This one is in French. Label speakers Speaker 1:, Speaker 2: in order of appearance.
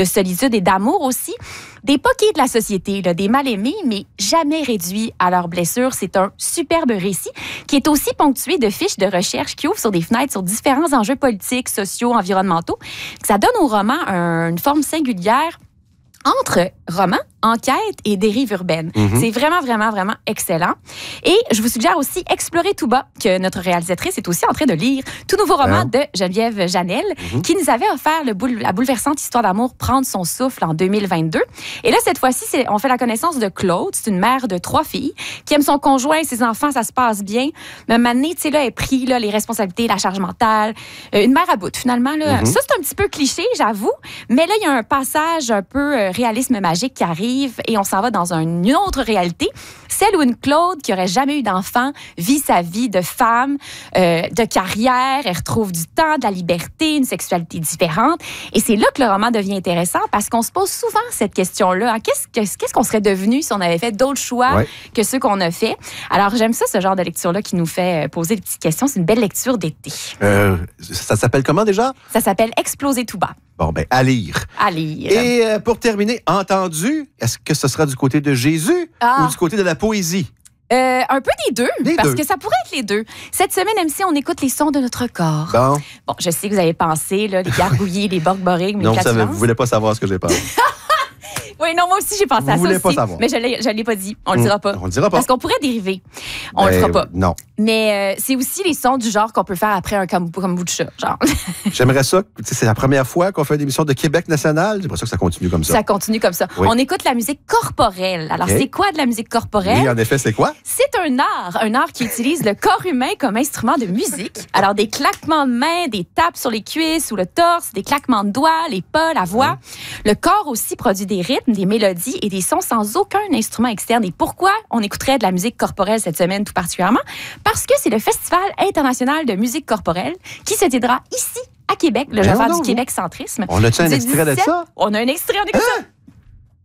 Speaker 1: de solitude et d'amour aussi. Des poquets de la société, là, des mal-aimés, mais jamais réduits à leurs blessures. C'est un superbe récit qui est aussi ponctué de fiches de recherche qui ouvrent sur des fenêtres sur différents enjeux politiques, sociaux, environnementaux. Ça donne au roman une forme singulière entre roman, enquête et dérive urbaine. C'est vraiment, vraiment, vraiment excellent. Et je vous suggère aussi Explorer tout bas, que notre réalisatrice est aussi en train de lire. Tout nouveau roman de Geneviève Janel, qui nous avait offert la bouleversante histoire d'amour Prendre son souffle en 2022. Et là, cette fois-ci, on fait la connaissance de Claude. C'est une mère de 3 filles qui aime son conjoint, ses enfants, ça se passe bien. Mais maintenant, tu sais, là, elle pris là, les responsabilités, la charge mentale. Une mère à bout, finalement. Là. Ça, c'est un petit peu cliché, j'avoue. Mais là, il y a un passage un peu réalisme magique qui arrive et on s'en va dans une autre réalité, celle où une Claude qui aurait jamais eu d'enfant vit sa vie de femme, de carrière, elle retrouve du temps, de la liberté, une sexualité différente. Et c'est là que le roman devient intéressant parce qu'on se pose souvent cette question-là. Hein, qu'est-ce qu'on serait devenu si on avait fait d'autres choix que ceux qu'on a fait? Alors, j'aime ça, ce genre de lecture-là qui nous fait poser des petites questions. C'est une belle lecture d'été.
Speaker 2: Ça s'appelle comment déjà? Ça
Speaker 1: s'appelle Exploser tout bas.
Speaker 2: Bon, ben, à lire.
Speaker 1: À lire.
Speaker 2: Et pour terminer, entendu, est-ce que ce sera du côté de Jésus ou du côté de la poésie?
Speaker 1: Un peu des deux, parce que ça pourrait être les deux. Cette semaine, MC, on écoute les sons de notre corps. Bon, je sais que vous avez pensé, là, les gargouillis, les borg-borigmes, les flatulences.
Speaker 2: Non, vous voulez pas savoir ce que j'ai pensé.
Speaker 1: Oui, non, moi aussi, j'ai pensé à ça
Speaker 2: voulez
Speaker 1: aussi.
Speaker 2: Pas savoir.
Speaker 1: Mais je l'ai pas dit. On le dira pas.
Speaker 2: On le dira pas.
Speaker 1: Parce qu'on pourrait dériver. On le fera pas.
Speaker 2: Non.
Speaker 1: Mais c'est aussi les sons du genre qu'on peut faire après un kombucha, genre.
Speaker 2: J'aimerais ça. C'est la première fois qu'on fait une émission de Québec national. J'aimerais ça que ça continue comme ça.
Speaker 1: Ça continue comme ça. Oui. On écoute la musique corporelle. Alors, c'est quoi de la musique corporelle?
Speaker 2: Oui, en effet, c'est quoi?
Speaker 1: C'est un art qui utilise le corps humain comme instrument de musique. Alors, des claquements de mains, des tapes sur les cuisses ou le torse, des claquements de doigts, les pas, la voix. Le corps aussi produit des rythmes, des mélodies et des sons sans aucun instrument externe. Et pourquoi on écouterait de la musique corporelle cette semaine tout particulièrement? Parce que c'est le Festival international de musique corporelle qui se tiendra ici à Québec, le Jafar du Québec Centrisme.
Speaker 2: On a-tu un extrait de ça?
Speaker 1: On a un extrait, on écoute ça.